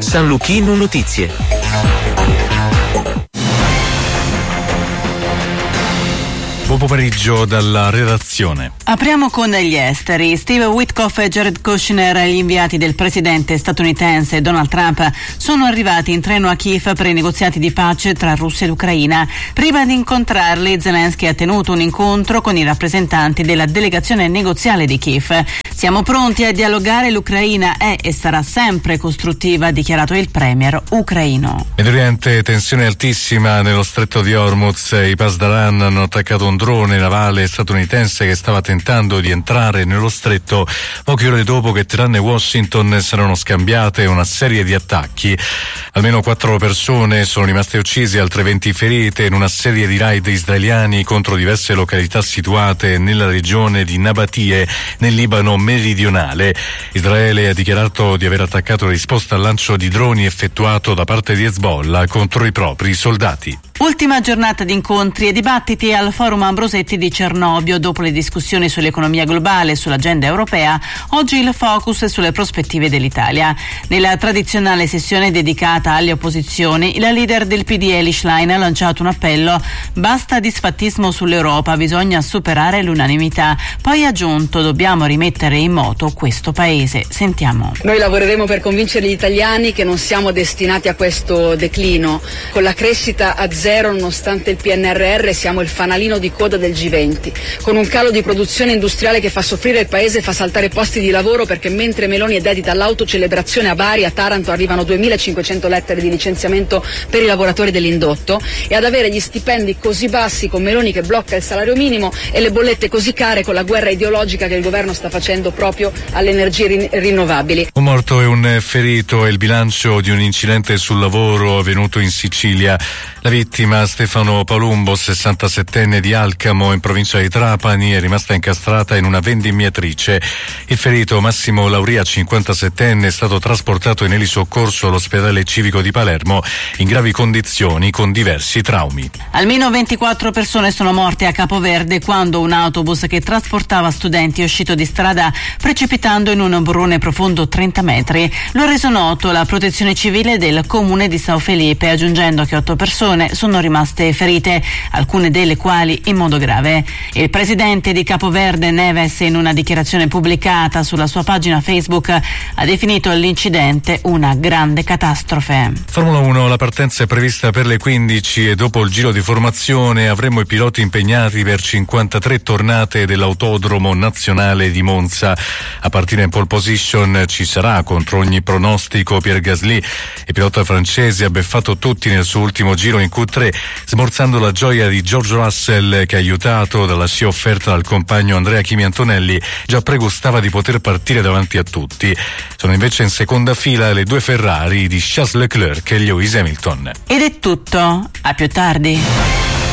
San Luchino Notizie. Buon pomeriggio dalla redazione. Apriamo con gli esteri. Steve Witkoff e Jared Kushner, gli inviati del presidente statunitense Donald Trump, sono arrivati in treno a Kiev per i negoziati di pace tra Russia ed Ucraina. Prima di incontrarli, Zelensky ha tenuto un incontro con i rappresentanti della delegazione negoziale di Kiev. Siamo pronti a dialogare, l'Ucraina è e sarà sempre costruttiva, ha dichiarato il premier ucraino. Medio Oriente, tensione altissima nello stretto di Hormuz. I Pasdaran hanno attaccato un drone navale statunitense che stava tentando di entrare nello stretto poche ore dopo che Teheran e Washington si erano scambiate una serie di attacchi. Almeno 4 persone sono rimaste uccise, altre 20 ferite in una serie di raid israeliani contro diverse località situate nella regione di Nabatie, nel Libano meridionale. Israele ha dichiarato di aver attaccato in risposta al lancio di droni effettuato da parte di Hezbollah contro i propri soldati. Ultima giornata di incontri e dibattiti al Forum Ambrosetti di Cernobbio. Dopo le discussioni sull'economia globale e sull'agenda europea, oggi il focus è sulle prospettive dell'Italia. Nella tradizionale sessione dedicata alle opposizioni, la leader del PD Elly Schlein ha lanciato un appello: basta disfattismo sull'Europa, bisogna superare l'unanimità. Poi ha aggiunto: dobbiamo rimettere in moto questo paese. Sentiamo. Noi lavoreremo per convincere gli italiani che non siamo destinati a questo declino. Con la crescita a zero, nonostante il PNRR, siamo il fanalino di coda del G20, con un calo di produzione industriale che fa soffrire il paese e fa saltare posti di lavoro, perché mentre Meloni è dedita all'autocelebrazione a Bari, a Taranto arrivano 2.500 lettere di licenziamento per i lavoratori dell'indotto, e ad avere gli stipendi così bassi con Meloni che blocca il salario minimo e le bollette così care con la guerra ideologica che il governo sta facendo proprio alle energie rinnovabili. Un morto e un ferito è il bilancio di un incidente sul lavoro avvenuto in Sicilia. La vittima, Stefano Palumbo, 67enne di Alcamo, in provincia di Trapani, è rimasta incastrata in una vendimmiatrice. Il ferito, Massimo Lauria, 57enne, è stato trasportato in elisoccorso all'ospedale civico di Palermo in gravi condizioni con diversi traumi. Almeno 24 persone sono morte a Capoverde quando un autobus che trasportava studenti è uscito di strada precipitando in un burrone profondo 30 metri. Lo ha reso noto la protezione civile del comune di Sao Felipe, aggiungendo che 8 persone sono rimaste ferite, alcune delle quali in modo grave. Il presidente di Capoverde, Neves, in una dichiarazione pubblicata sulla sua pagina Facebook, ha definito l'incidente una grande catastrofe. Formula 1, la partenza è prevista per le 15 e dopo il giro di formazione avremo i piloti impegnati per 53 tornate dell'Autodromo Nazionale di Monza. A partire in pole position ci sarà, contro ogni pronostico, Pierre Gasly. Il pilota francese ha beffato tutti nel suo ultimo giro in Q3, smorzando la gioia di George Russell, che, aiutato dalla scia offerta dal compagno Andrea Kimi Antonelli, già pregustava di poter partire davanti a tutti. Sono invece in seconda fila le 2 Ferrari di Charles Leclerc e Lewis Hamilton. Ed è tutto, a più tardi.